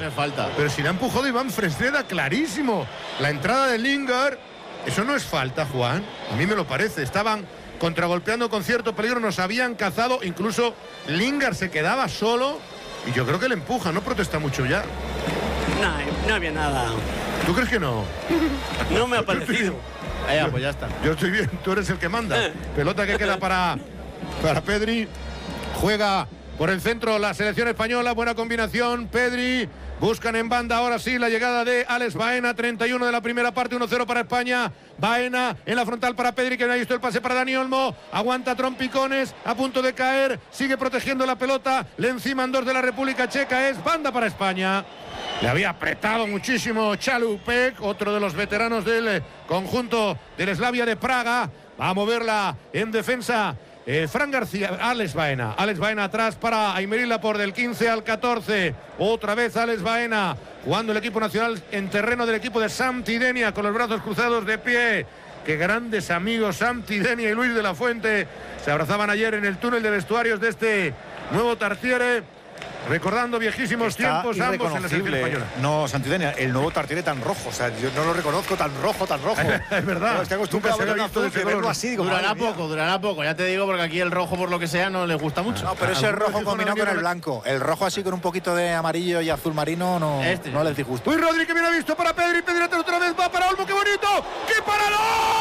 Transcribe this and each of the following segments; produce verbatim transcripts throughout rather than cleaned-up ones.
no es falta. Pero si le ha empujado Iván Fresneda, clarísimo. La entrada de Lingard, eso no es falta, Juan. A mí me lo parece. Estaban contragolpeando con cierto peligro, nos habían cazado. Incluso Lingard se quedaba solo. Y yo creo que le empuja, no protesta mucho ya. No, no había nada. ¿Tú crees que no? No me ha parecido. Eh, pues ya está. Yo estoy bien, tú eres el que manda. Eh. Pelota que queda para, para Pedri. Juega por el centro la selección española. Buena combinación. Pedri. Buscan en banda ahora sí la llegada de Alex Baena. treinta y uno de la primera parte. uno cero para España. Baena en la frontal para Pedri, que no ha visto el pase para Dani Olmo. Aguanta trompicones. A punto de caer. Sigue protegiendo la pelota. Le enciman dos de la República Checa. Es banda para España. Le había apretado muchísimo Chalupek, otro de los veteranos del conjunto del Slavia de Praga. Va a moverla en defensa eh, Fran García, Alex Baena. Alex Baena atrás para Aymeric Laporte del quince al catorce. Otra vez Alex Baena jugando el equipo nacional en terreno del equipo de Sampdoria con los brazos cruzados de pie. Qué grandes amigos Sampdoria y Luis de la Fuente. Se abrazaban ayer en el túnel de vestuarios de este nuevo Tartiere. Recordando viejísimos Está tiempos ambos en la selección española. No, Santidenia, el nuevo Tartiere tan rojo. O sea, yo no lo reconozco tan rojo, tan rojo. Es verdad. No, estoy acostumbrado Nunca se a había verlo visto azul, de ese que verlo color. así. Digo, Durará madre mía. poco, durará poco. Ya te digo, porque aquí el rojo, por lo que sea, no les gusta mucho. No, pero ese Algunos rojo hijos combinado no con el vinieron- blanco. El rojo así con un poquito de amarillo y azul marino no, Este. no les disgusta. Uy, Rodri, que bien ha visto para Pedri. Pedri otra vez va para Olmo. ¡Qué bonito! ¡Qué paradón!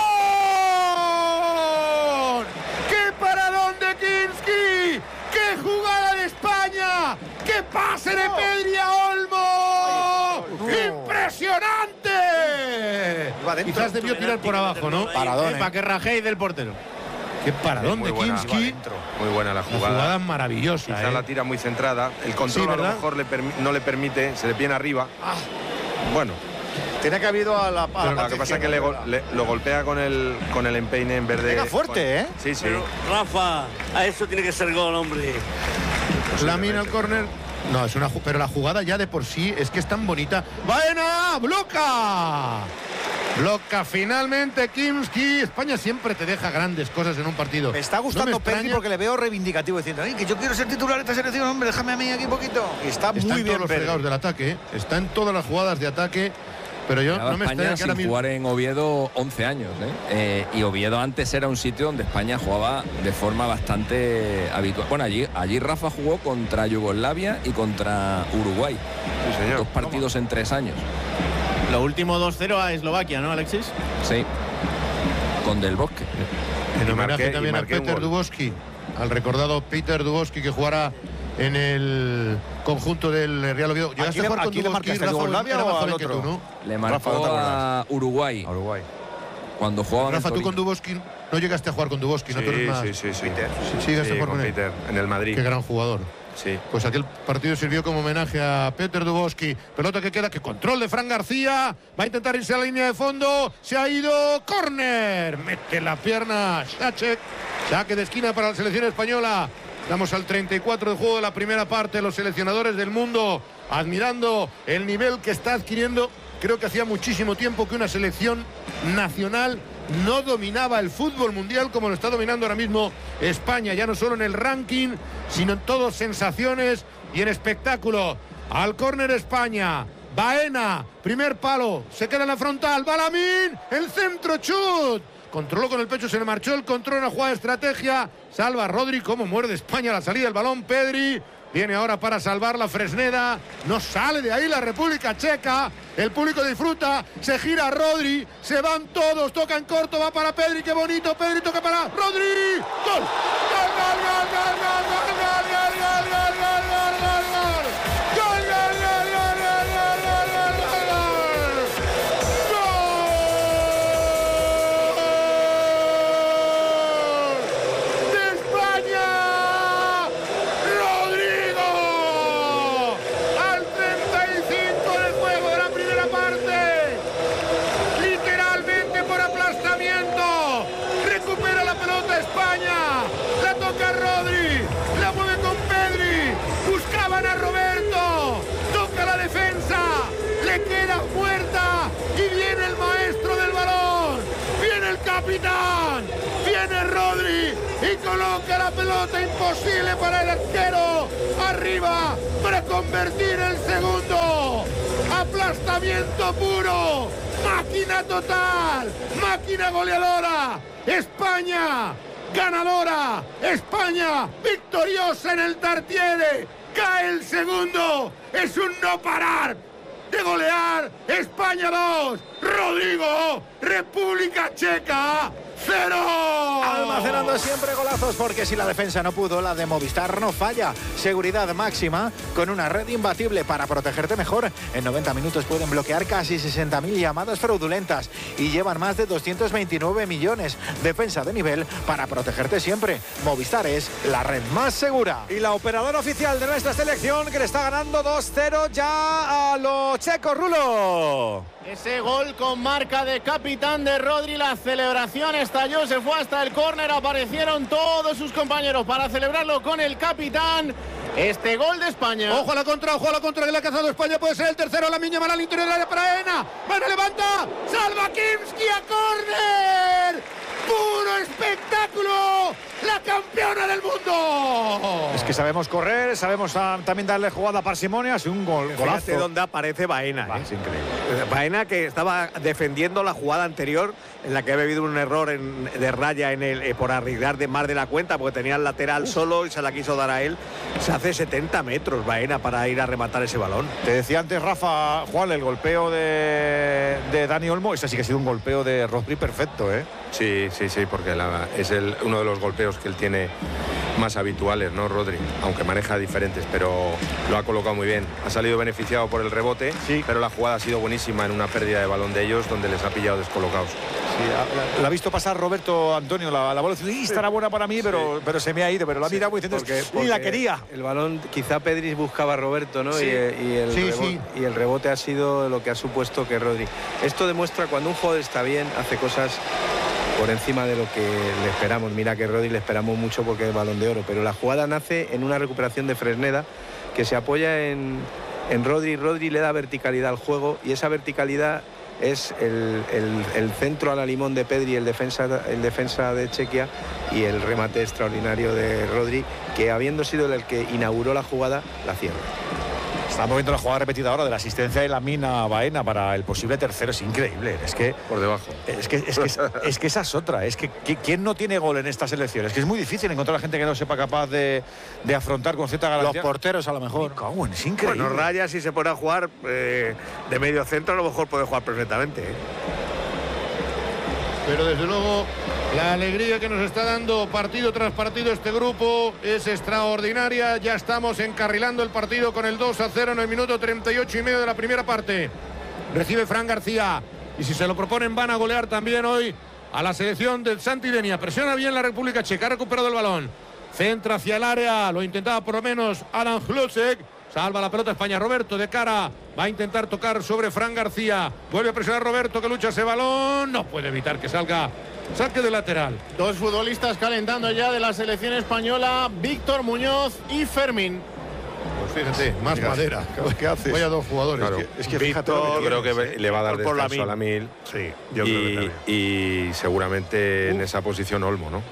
¡Qué paradón de Kinski! ¡Qué jugada de España! ¡Qué pase de Pedri a Olmo! ¡Impresionante! Iba dentro. Quizás debió tirar por abajo, ¿no? Paradón, Eh, eh. para que rajéis del portero. ¡Qué paradón de Muy buena, Kinski! muy buena la La jugada. jugada maravillosa, Quizá ¿eh? la tira muy centrada. El Sí, control a lo ¿verdad? mejor le permi- no le permite, se le viene arriba. Bueno, Tenía que haber ido a la. a la pero lo parte que pasa es que izquierda, le, de go- verdad. le- lo golpea con el, con el empeine en vez de. Pega fuerte, ¿eh? Sí, sí. Pero, Rafa, a eso tiene que ser gol, hombre. Lamina al córner. No, es una ju- pero la jugada ya de por sí es que es tan bonita. ¡Baena! ¡Bloca! Bloca finalmente Kinski. España siempre te deja grandes cosas en un partido. Me está No gustando me Pedri extraña. porque le veo reivindicativo diciendo, "Ay, que yo quiero ser titular de esta selección, hombre, déjame a mí aquí un poquito". Y está, Está muy en bien todos los Pedri. fregados del ataque, ¿eh? Está en todas las jugadas de ataque. Pero yo Llevaba no me España extraña que sin ahora mismo. jugar en Oviedo once años, ¿eh? Eh, y Oviedo antes era un sitio donde España jugaba de forma bastante habitual. Bueno, allí, allí Rafa jugó contra Yugoslavia y contra Uruguay. Sí, señor. Dos partidos en tres años. Lo último dos cero a Eslovaquia, ¿no, Alexis? Sí. Con Del Bosque. En Y homenaje marqué- también y a marqué un Peter gol. Dubowski, al recordado Peter Dubowski que jugará en el conjunto del Real Oviedo. ¿Llegaste Aquí a le- jugar con aquí le Dubowski, marcaste a Rafa, Yugoslavia era o más al joven que otro? tú, ¿no? Le Rafa, marcó ¿no te acuerdas? a Uruguay A Uruguay. cuando jugaba en el Rafa, tú con Torino. Dubowski no llegaste a jugar con Dubowski, ¿no? Sí, Tú eres más... sí, sí, sí. Peter. Sí, sí, llegaste a Sí, jugar con con él. Peter, en el Madrid. Qué gran jugador. Sí. Pues aquel partido sirvió como homenaje a Peter Dubowski. Pelota que queda, que control de Fran García. Va a intentar irse a la línea de fondo. Se ha ido. Córner. Mete la pierna Šaček. Saque de esquina para la selección española. Estamos al treinta y cuatro de juego de la primera parte. Los seleccionadores del mundo admirando el nivel que está adquiriendo. Creo que hacía muchísimo tiempo que una selección nacional no dominaba el fútbol mundial como lo está dominando ahora mismo España, ya no solo en el ranking, sino en todo sensaciones y en espectáculo. Al córner España, Baena, primer palo, se queda en la frontal, Balamín, el centro, chut. Controló con el pecho, se le marchó el control, una jugada de estrategia. Salva Rodri, cómo muerde España la salida del balón, Pedri. Viene ahora para salvar la Fresneda. No sale de ahí la República Checa. El público disfruta. Se gira Rodri. Se van todos. Toca en corto. Va para Pedri. Qué bonito. Pedri toca para Rodri. ¡Gol! ¡Gol, gol, gol, gol, gol, gol, gol, gol, gol, gol, gol, gol, gol, gol! ¡Gol, gol, gol, gol, gol, gol, gol, gol, gol, gol! ¡Gol! ¡De España! ¡Rodrigo! Al treinta y cinco del juego de la primera parte. Literalmente por aplastamiento. Recupera la pelota España. La toca Rodri. La mueve con Pedri. Buscaban a Roberto. Toca la defensa. Le queda puerta. Y viene el maestro del balón. Viene el capitán. Viene Rodri. Y coloca la pelota imposible para el arquero. Arriba para convertir el segundo. Lanzamiento puro. Máquina total. Máquina goleadora. España ganadora. España victoriosa en el Tartiere. Cae el segundo. Es un no parar de golear. España dos. Rodrigo. República Checa cero. Almacenando siempre golazos, porque si la defensa no pudo, la de Movistar no falla. Seguridad máxima con una red imbatible para protegerte mejor. En noventa minutos pueden bloquear casi sesenta mil llamadas fraudulentas y llevan más de doscientos veintinueve millones. Defensa de nivel para protegerte siempre. Movistar es la red más segura. Y la operadora oficial de nuestra selección, que le está ganando dos cero ya a los checos. Rulo. Ese gol con marca de capitán de Rodri, la celebración estalló, se fue hasta el córner, aparecieron todos sus compañeros para celebrarlo con el capitán. Este gol de España. Ojo a la contra, ojo a la contra que le ha cazado España, puede ser el tercero. La Miña Mal al interior del área para Ena. Bueno, levanta, salva Kimski a córner. ¡Puro espectáculo! ¡La campeona del mundo! Es que sabemos correr, sabemos ah, también darle jugada a parsimonia. Es un gol, golazo. Fíjate dónde aparece Baena. Va, ¿eh? es increíble. Baena, que estaba defendiendo la jugada anterior, en la que había habido un error en, de raya en el, eh, por arriesgar de más de la cuenta, porque tenía el lateral solo y se la quiso dar a él. Se hace setenta metros Baena para ir a rematar ese balón. Te decía antes, Rafa, Juan, el golpeo de, de Dani Olmo. Ese sí que ha sido un golpeo de Rodri perfecto, ¿eh? Sí, sí, sí, porque la, es el, uno de los golpeos que él tiene más habituales, ¿no, Rodri? Aunque maneja diferentes, pero lo ha colocado muy bien. Ha salido beneficiado por el rebote, sí, pero la jugada ha sido buenísima en una pérdida de balón de ellos, donde les ha pillado descolocados. Sí, la, la ha visto pasar Roberto Antonio, la, la bola, sí, estará buena para mí, pero, sí, pero se me ha ido, pero la ha mirado diciendo, porque, y la quería. El balón, quizá Pedri buscaba a Roberto, ¿no? Sí. Y, y, el sí, rebote, sí. y el rebote ha sido lo que ha supuesto que Rodri. Esto demuestra cuando un jugador está bien, hace cosas por encima de lo que le esperamos. Mira que Rodri le esperamos mucho porque es balón de oro, pero la jugada nace en una recuperación de Fresneda que se apoya en, en Rodri. Rodri le da verticalidad al juego, y esa verticalidad es el, el, el centro a la limón de Pedri, el defensa, el defensa de Chequia, y el remate extraordinario de Rodri, que habiendo sido el que inauguró la jugada, la cierra. Estamos viendo la jugada repetida ahora de la asistencia de la Mina Baena para el posible tercero. Es increíble. Es que por debajo. Es que, es que, es, es que esa es otra. Es que ¿quién no tiene gol en estas elecciones? Es que es muy difícil encontrar a gente que no sepa capaz de, de afrontar con cierta garantía. Los porteros a lo mejor. Cago, es increíble. Bueno, Raya, si se pone a jugar eh, de medio centro, a lo mejor puede jugar perfectamente, ¿eh? Pero desde luego la alegría que nos está dando partido tras partido este grupo es extraordinaria. Ya estamos encarrilando el partido con el dos a cero en el minuto treinta y ocho y medio de la primera parte. Recibe Fran García, y si se lo proponen van a golear también hoy a la selección del Santidenia. Presiona bien la República Checa, ha recuperado el balón, centra hacia el área, lo intentaba por lo menos Adam Hlosek. Salva la pelota España. Roberto de cara, va a intentar tocar sobre Fran García. Vuelve a presionar Roberto, que lucha ese balón. No puede evitar que salga saque de lateral. Dos futbolistas calentando ya de la selección española, Víctor Muñoz y Fermín. Pues fíjate, más Mira, madera. ¿qué haces? Voy a dos jugadores. Claro. Es que, Es que Víctor, fíjate, yo creo que le va a dar por la descanso a la Mil. Sí, yo y, creo que también. y seguramente uh. en esa posición Olmo, ¿no?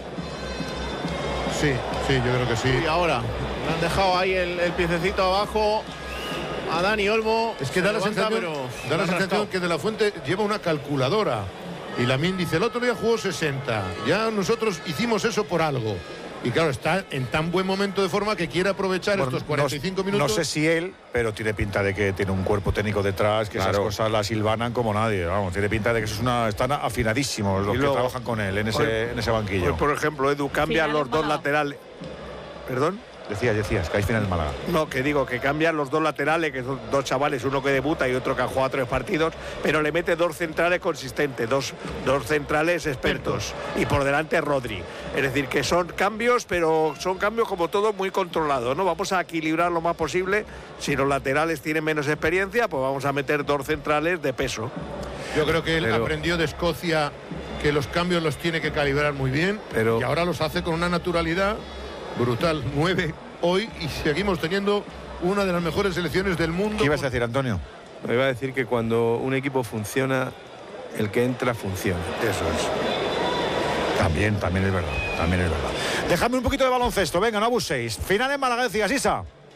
Sí, sí, yo creo que sí. Y ahora le han dejado ahí el, el piececito abajo a Dani Olmo. Es que da la levanta, sensación, pero da la han sensación rascado. que De la Fuente lleva una calculadora. Y Lamine dice, el otro día jugó sesenta. Ya nosotros hicimos eso por algo. Y claro, está en tan buen momento de forma que quiere aprovechar bueno, estos cuarenta y cinco no, minutos. No sé si él, pero tiene pinta de que tiene un cuerpo técnico detrás, que claro, esas cosas las hilvanan como nadie. Vamos, tiene pinta de que eso es una, están afinadísimos los Y luego, que trabajan con él en ese, hoy, en ese banquillo. Hoy, por ejemplo, Edu cambia los dos laterales. ¿Perdón? Decías, decías, que hay final en Málaga. No, que digo, que cambian los dos laterales, que son dos chavales, uno que debuta y otro que ha jugado tres partidos, pero le mete dos centrales consistentes, dos, dos centrales expertos, y por delante Rodri. Es decir, que son cambios, pero son cambios como todo muy controlados, ¿no? Vamos a equilibrar lo más posible. Si los laterales tienen menos experiencia, pues vamos a meter dos centrales de peso. Yo creo que él pero, aprendió de Escocia que los cambios los tiene que calibrar muy bien, pero, y ahora los hace con una naturalidad brutal. Nueve hoy y seguimos teniendo una de las mejores selecciones del mundo. ¿Qué ibas a decir, Antonio? Me iba a decir que cuando un equipo funciona, el que entra funciona. Eso es. También, también es verdad. También es verdad. Dejadme un poquito de baloncesto. Venga, no abuséis. Final en Málaga, decías, Isa.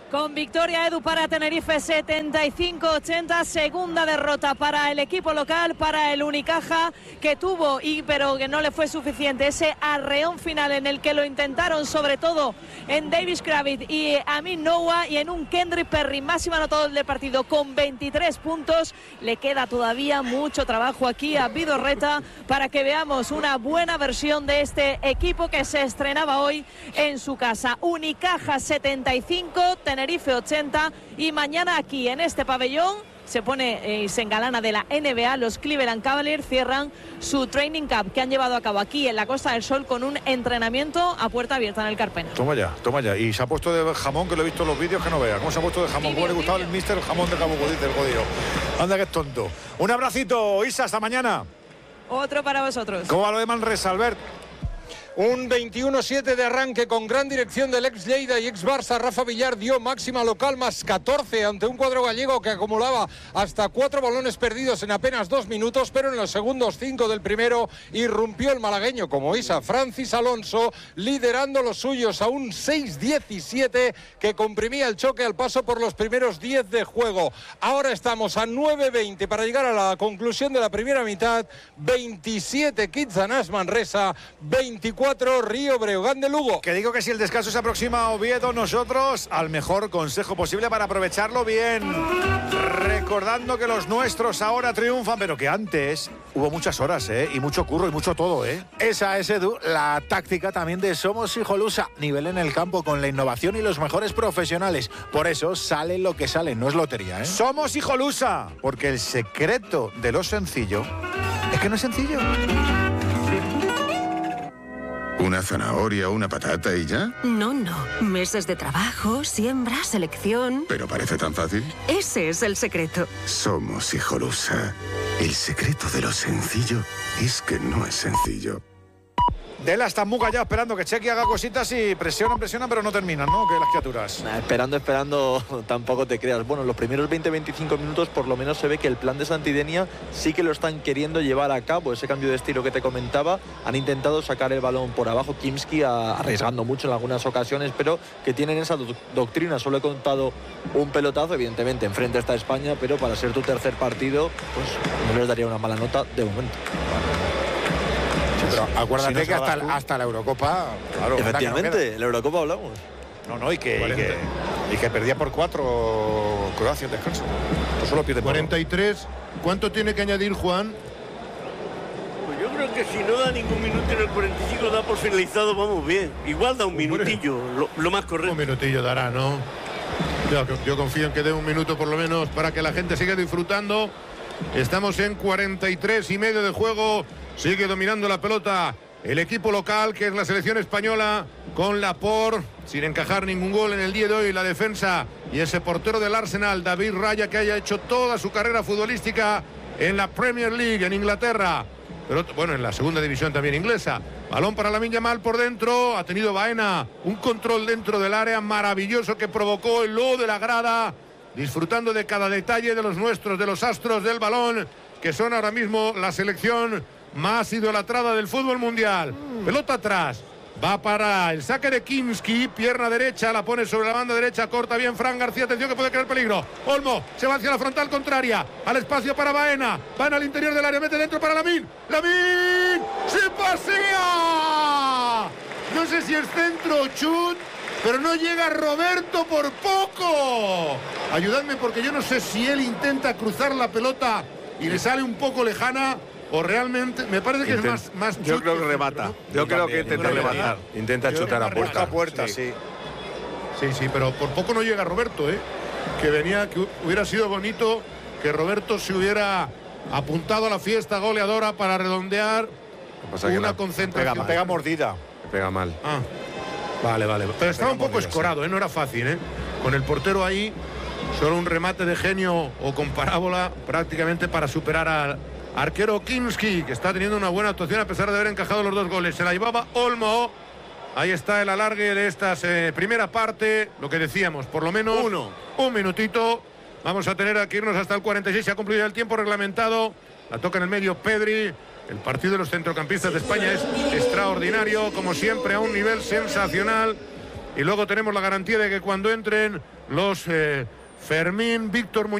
Con victoria, Edu, para Tenerife setenta y cinco a ochenta, segunda derrota para el equipo local, para el Unicaja, que tuvo, y pero que no le fue suficiente, ese arreón final en el que lo intentaron, sobre todo en Davis Kravitz y Amin Noah, y en un Kendrick Perry, máximo anotador del partido con veintitrés puntos. Le queda todavía mucho trabajo aquí a Vidorreta para que veamos una buena versión de este equipo que se estrenaba hoy en su casa. Unicaja setenta y cinco, Tenerife ochenta, y mañana aquí en este pabellón se pone y eh, se engalana de la N B A. Los Cleveland Cavaliers cierran su training camp que han llevado a cabo aquí en la Costa del Sol con un entrenamiento a puerta abierta en el Carpena. Toma ya, toma ya. Y se ha puesto de jamón, que lo he visto en los vídeos que no vea. ¿Cómo se ha puesto de jamón? ¿Cómo le gustaba el mister el jamón de Cabuco? Dice el jodido. Anda que es tonto. Un abracito, Isa, hasta mañana. Otro para vosotros. ¿Cómo va lo de Manresa, Albert? Un veintiuno siete de arranque con gran dirección del ex Lleida y ex Barça. Rafa Villar dio máxima local más catorce ante un cuadro gallego que acumulaba hasta cuatro balones perdidos en apenas dos minutos, pero en los segundos cinco del primero irrumpió el malagueño como Isa Francis Alonso, liderando los suyos a un seis diecisiete que comprimía el choque al paso por los primeros diez de juego. Ahora estamos a nueve veinte para llegar a la conclusión de la primera mitad. veintisiete Quitzanas Manresa, veinticuatro Río Breogán de Lugo. Que digo que si el descanso se aproxima a Oviedo, nosotros al mejor consejo posible para aprovecharlo bien. Recordando que los nuestros ahora triunfan, pero que antes hubo muchas horas, ¿eh? Y mucho curro y mucho todo, ¿eh? Esa es, Edu, la táctica también de Somos Hijolusa. Nivel en el campo con la innovación y los mejores profesionales. Por eso sale lo que sale, no es lotería, ¿eh? Somos Hijolusa, porque el secreto de lo sencillo es que no es sencillo. ¿Una zanahoria o una patata y ya? No, no. Meses de trabajo, siembra, selección. ¿Pero parece tan fácil? Ese es el secreto. Somos Hijolusa. El secreto de lo sencillo es que no es sencillo. De la Estambuca ya esperando que Chequi haga cositas y presionan, presionan, pero no terminan, ¿no? Que las criaturas. Nah, esperando, esperando, tampoco te creas. Bueno, los primeros veinte a veinticinco minutos por lo menos se ve que el plan de Santidenia sí que lo están queriendo llevar a cabo. Ese cambio de estilo que te comentaba, han intentado sacar el balón por abajo. Kimski arriesgando mucho en algunas ocasiones, pero que tienen esa do doctrina. Solo he contado un pelotazo, evidentemente, enfrente está España, pero para ser tu tercer partido, pues no les daría una mala nota de momento. Pero acuérdate si no que hasta, tú... hasta la Eurocopa... Claro, efectivamente, en la Eurocopa hablamos. No, no, y que, y que, y que perdía por cuatro Croacia en descanso. No solo pierde por cuarenta y tres. ¿Cuánto tiene que añadir Juan? Pues yo creo que si no da ningún minuto en el cuarenta y cinco, da por finalizado, vamos bien. Igual da un minutillo, lo, lo más correcto. Un minutillo dará, ¿no? Yo, yo confío en que dé un minuto por lo menos para que la gente siga disfrutando. Estamos en cuarenta y tres y medio de juego. Sigue dominando la pelota el equipo local, que es la selección española, con Laporte, sin encajar ningún gol en el día de hoy. La defensa y ese portero del Arsenal, David Raya, que haya hecho toda su carrera futbolística en la Premier League, en Inglaterra. Pero bueno, en la segunda división también inglesa. Balón para Lamine Yamal por dentro. Ha tenido Baena un control dentro del área maravilloso que provocó el logo de la grada. Disfrutando de cada detalle de los nuestros, de los astros del balón, que son ahora mismo la selección más idolatrada del fútbol mundial. Mm. Pelota atrás. Va para el saque de Kimski, pierna derecha, la pone sobre la banda derecha, corta bien Fran García, atención que puede crear peligro. Olmo se va hacia la frontal contraria, al espacio para Baena, Baena al interior del área, mete dentro para Lamine, Lamine, se pasea. No sé si es centro o chut, pero no llega Roberto por poco. Ayudadme porque yo no sé si él intenta cruzar la pelota y le sale un poco lejana. O realmente, me parece que Intent, es más, más yo creo que remata. ¿no? Yo, yo creo también, que intenta rematar. Intenta yo chutar a puerta. A puerta, sí. sí. Sí, sí, pero por poco no llega Roberto, ¿eh? Que venía, que hubiera sido bonito que Roberto se hubiera apuntado a la fiesta goleadora para redondear una la, concentración. Pega, pega mordida. Pega mal. Ah, vale, vale. Pero estaba un poco mordida, escorado, sí. ¿eh? No era fácil, ¿eh? Con el portero ahí, solo un remate de genio o con parábola prácticamente para superar a arquero Kimski, que está teniendo una buena actuación a pesar de haber encajado los dos goles. Se la llevaba Olmo. Ahí está el alargue de esta eh, primera parte. Lo que decíamos, por lo menos Uno. un minutito. Vamos a tener que irnos hasta el cuarenta y seis. Se ha cumplido ya el tiempo reglamentado. La toca en el medio Pedri. El partido de los centrocampistas de España es extraordinario, como siempre, a un nivel sensacional. Y luego tenemos la garantía de que cuando entren los eh, Fermín, Víctor Muñoz.